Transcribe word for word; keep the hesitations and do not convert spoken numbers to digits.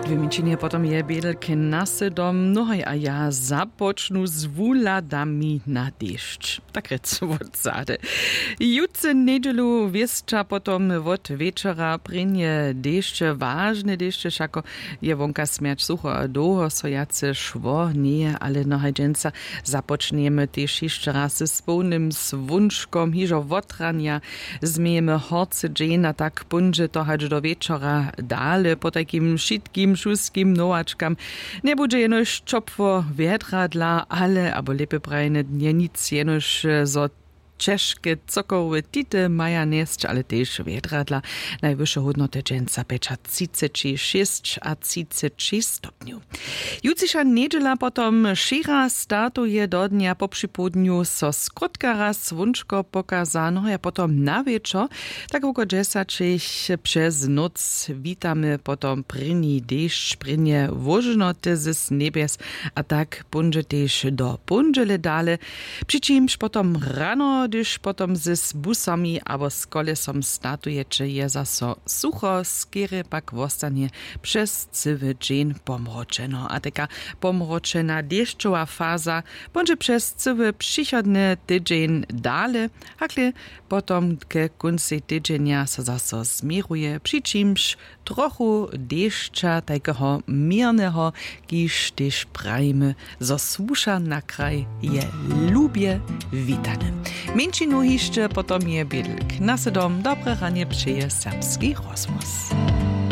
Wymienienie potom je biedlk nasedom, nohaj a ja započnu z wuladami na dešć. Tak rec od zade. Jutce nedelu wieszcza potom od wieczora prinje dešće, ważne dešće, šako je vonka smjerč sucho a dłuho, so jace švo nie, ale nohaj dženca započneme tež jeszcze raz s polnym svunčkom, hižo votranja, zmijeme horce džena, tak punže to hač do wieczora dale, po takim šitkim šuskim novačkam. Ne bude jenož čopvo vedradla, ale, abo lepe prajne dnje, nic jenož zo češke cokowe tite maja nesć, ale tež vedradla. Najwyższe hodnoty dženca peča tridsať šesť a tridsať šesť stopňov. Juciša nedela potom šira startuje do dnia po przypodniu so skrótka svunčko pokazano, a potom na wieczor, tak oko džesačich przez noc witamy potom pryni dešć, prynie wožnoty z nebies, a tak bunže tež do bunžele dale, přičimž potom rano, gdyż potom z busami abo z kolesom startujecie, je zaso sucho, skiery pak wostanie przez cywy dzień pomroczeno. A taka pomroczena deszczowa faza będzie przez cywy przychodny tydzień dale, hakle potom ke końcu tydzienia so zaso zmieruje, přičimž trochu deszcza takiego miernego, kiż też prajmy, zo słusza na kraj je lubie witane. Menšinu hišče potom je biedlk. Nasedom dobre ranie přeje serbski rozhlas.